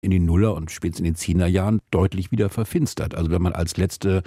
in den Nuller- und spätestens in den Zehnerjahren deutlich wieder verfinstert. Also wenn man als letzte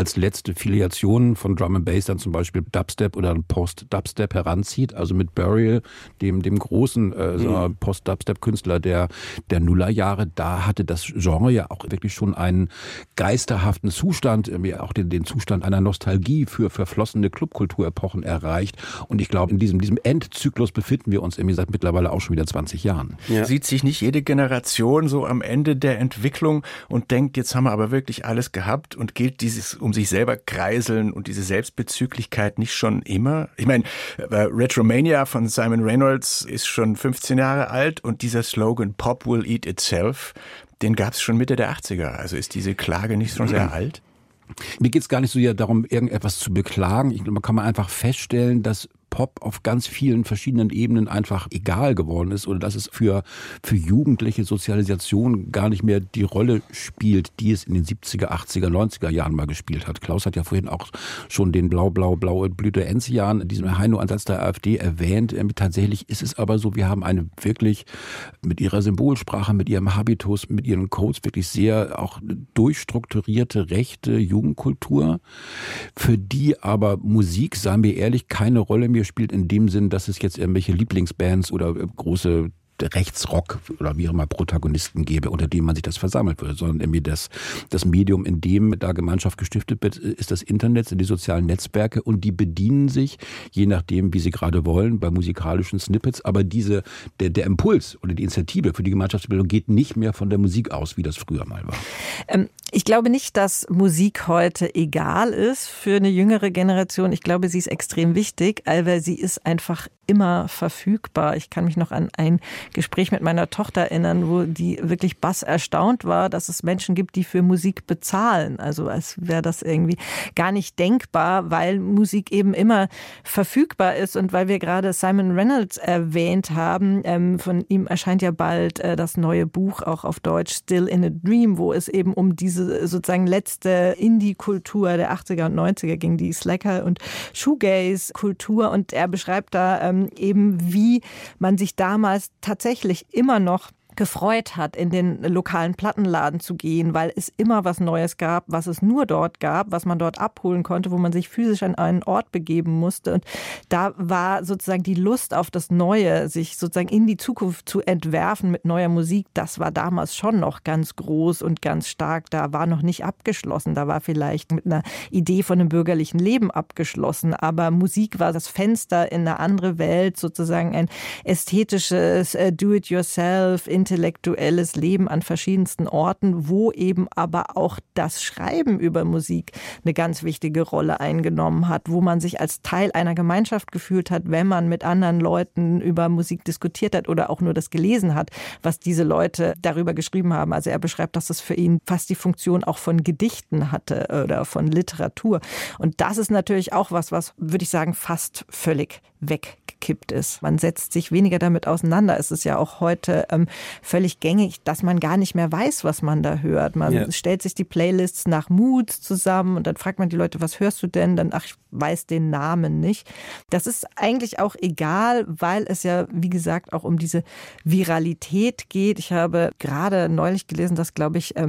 Filiation von Drum and Bass dann zum Beispiel Dubstep oder Post-Dubstep heranzieht, also mit Burial, dem großen Post-Dubstep-Künstler der Nullerjahre, da hatte das Genre ja auch wirklich schon einen geisterhaften Zustand, auch den Zustand einer Nostalgie für verflossene Clubkulturepochen erreicht. Und ich glaube, in diesem Endzyklus befinden wir uns irgendwie seit mittlerweile auch schon wieder 20 Jahren. Ja. Sieht sich nicht jede Generation so am Ende der Entwicklung und denkt, jetzt haben wir aber wirklich alles gehabt, und gilt dieses um sich selber kreiseln und diese Selbstbezüglichkeit nicht schon immer? Ich meine, Retromania von Simon Reynolds ist schon 15 Jahre alt, und dieser Slogan Pop will eat itself, den gab es schon Mitte der 80er. Also ist diese Klage nicht schon sehr alt? Mir geht es gar nicht so sehr darum, irgendetwas zu beklagen. Man kann einfach feststellen, dass Pop auf ganz vielen verschiedenen Ebenen einfach egal geworden ist oder dass es für jugendliche Sozialisation gar nicht mehr die Rolle spielt, die es in den 70er, 80er, 90er Jahren mal gespielt hat. Klaus hat ja vorhin auch schon den blaue Blüte Enzian, diesen Heino-Ansatz der AfD erwähnt. Tatsächlich ist es aber so, wir haben eine wirklich mit ihrer Symbolsprache, mit ihrem Habitus, mit ihren Codes wirklich sehr auch durchstrukturierte rechte Jugendkultur, für die aber Musik, seien wir ehrlich, keine Rolle mehr spielt in dem Sinn, dass es jetzt irgendwelche Lieblingsbands oder große Rechtsrock oder wie auch immer Protagonisten gäbe, unter denen man sich das versammelt würde, sondern irgendwie das Medium, in dem da Gemeinschaft gestiftet wird, ist das Internet, sind die sozialen Netzwerke, und die bedienen sich, je nachdem, wie sie gerade wollen, bei musikalischen Snippets, aber der Impuls oder die Initiative für die Gemeinschaftsbildung geht nicht mehr von der Musik aus, wie das früher mal war. Ich glaube nicht, dass Musik heute egal ist für eine jüngere Generation. Ich glaube, sie ist extrem wichtig, weil sie ist einfach immer verfügbar. Ich kann mich noch an ein Gespräch mit meiner Tochter erinnern, wo die wirklich bass erstaunt war, dass es Menschen gibt, die für Musik bezahlen. Also als wäre das irgendwie gar nicht denkbar, weil Musik eben immer verfügbar ist, und weil wir gerade Simon Reynolds erwähnt haben. Von ihm erscheint ja bald das neue Buch, auch auf Deutsch, Still in a Dream, wo es eben um diese sozusagen letzte Indie-Kultur der 80er und 90er ging, die Slacker- und Shoegaze-Kultur, und er beschreibt da eben, wie man sich damals tatsächlich immer noch gefreut hat, in den lokalen Plattenladen zu gehen, weil es immer was Neues gab, was es nur dort gab, was man dort abholen konnte, wo man sich physisch an einen Ort begeben musste. Und da war sozusagen die Lust auf das Neue, sich sozusagen in die Zukunft zu entwerfen mit neuer Musik, das war damals schon noch ganz groß und ganz stark. Da war noch nicht abgeschlossen. Da war vielleicht mit einer Idee von einem bürgerlichen Leben abgeschlossen. Aber Musik war das Fenster in eine andere Welt, sozusagen ein ästhetisches Do-it-yourself, intellektuelles Leben an verschiedensten Orten, wo eben aber auch das Schreiben über Musik eine ganz wichtige Rolle eingenommen hat, wo man sich als Teil einer Gemeinschaft gefühlt hat, wenn man mit anderen Leuten über Musik diskutiert hat oder auch nur das gelesen hat, was diese Leute darüber geschrieben haben. Also er beschreibt, dass es für ihn fast die Funktion auch von Gedichten hatte oder von Literatur. Und das ist natürlich auch was, würde ich sagen, fast völlig weggekippt ist. Man setzt sich weniger damit auseinander. Es ist ja auch heute völlig gängig, dass man gar nicht mehr weiß, was man da hört. Man stellt sich die Playlists nach Moods zusammen und dann fragt man die Leute, was hörst du denn? Dann, ich weiß den Namen nicht. Das ist eigentlich auch egal, weil es ja, wie gesagt, auch um diese Viralität geht. Ich habe gerade neulich gelesen, dass, glaube ich,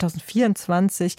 2024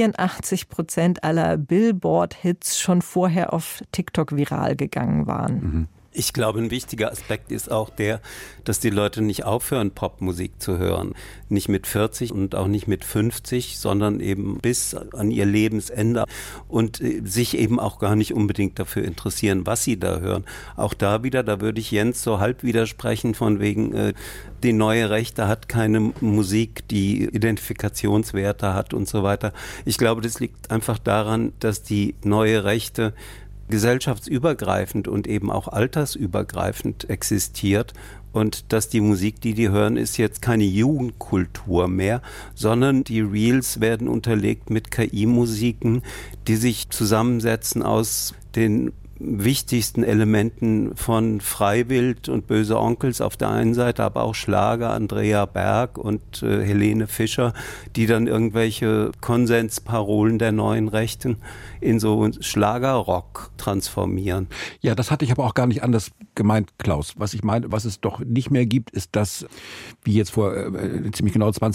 84% aller Billboard-Hits schon vorher auf TikTok viral gegangen waren. Ich glaube, ein wichtiger Aspekt ist auch der, dass die Leute nicht aufhören, Popmusik zu hören. Nicht mit 40 und auch nicht mit 50, sondern eben bis an ihr Lebensende und sich eben auch gar nicht unbedingt dafür interessieren, was sie da hören. Auch da wieder, da würde ich Jens so halb widersprechen, von wegen, die neue Rechte hat keine Musik, die Identifikationswerte hat und so weiter. Ich glaube, das liegt einfach daran, dass die neue Rechte gesellschaftsübergreifend und eben auch altersübergreifend existiert und dass die Musik, die hören, ist jetzt keine Jugendkultur mehr, sondern die Reels werden unterlegt mit KI-Musiken, die sich zusammensetzen aus den wichtigsten Elementen von Freiwild und Böse Onkels auf der einen Seite, aber auch Schlager, Andrea Berg und Helene Fischer, die dann irgendwelche Konsensparolen der neuen Rechten in so Schlagerrock transformieren. Ja, das hatte ich aber auch gar nicht anders gemeint, Klaus. Was ich meine, was es doch nicht mehr gibt, ist das, wie jetzt vor ziemlich genau 20